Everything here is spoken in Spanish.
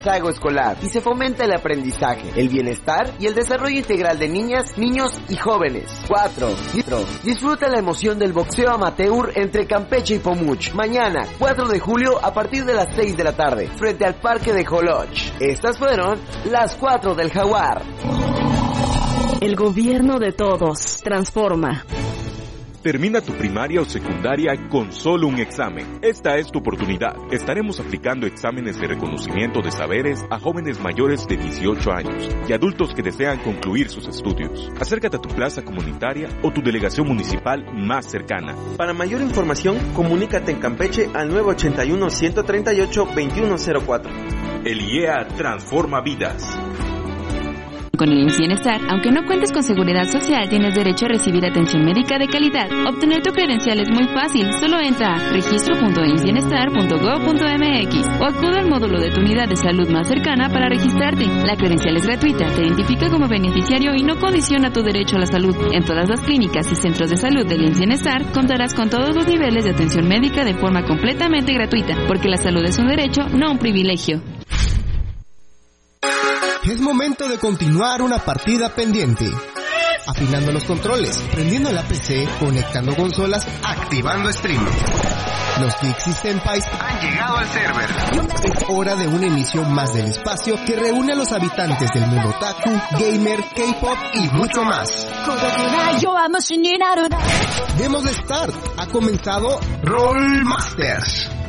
rezago escolar y se fomenta el aprendizaje, el bienestar y el desarrollo integral de niñas, niños y jóvenes. 4. Disfruta la emoción del boxeo amateur entre Campeche y Pomuch. Mañana, 4 de julio, a partir de las 6 de la tarde, frente al Parque de Joloch. Estas fueron las 4 del Jaguar. El gobierno de todos. Transforma. Termina tu primaria o secundaria con solo un examen. Esta es tu oportunidad. Estaremos aplicando exámenes de reconocimiento de saberes a jóvenes mayores de 18 años y adultos que desean concluir sus estudios. Acércate a tu plaza comunitaria o tu delegación municipal más cercana. Para mayor información, comunícate en Campeche al 981-138-2104. El IEA transforma vidas. Con el IMSS Bienestar, aunque no cuentes con seguridad social, tienes derecho a recibir atención médica de calidad. Obtener tu credencial es muy fácil. Solo entra a registro.imsbienestar.gov.mx o acude al módulo de tu unidad de salud más cercana para registrarte. La credencial es gratuita, te identifica como beneficiario y no condiciona tu derecho a la salud. En todas las clínicas y centros de salud del IMSS Bienestar contarás con todos los niveles de atención médica de forma completamente gratuita, porque la salud es un derecho, no un privilegio. Es momento de continuar una partida pendiente. Afinando los controles, prendiendo la PC, conectando consolas, activando stream. Los Geeks y Senpais han llegado al server. Es hora de una emisión más del espacio que reúne a los habitantes del mundo otaku, gamer, K-pop y mucho más. Démosle start. Ha comenzado Roll Masters.